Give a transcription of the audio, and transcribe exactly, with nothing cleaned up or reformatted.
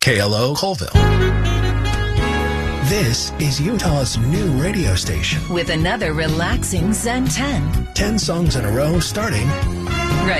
K L O Colville. This is Utah's new radio station. With another relaxing Zen ten. Ten songs in a row starting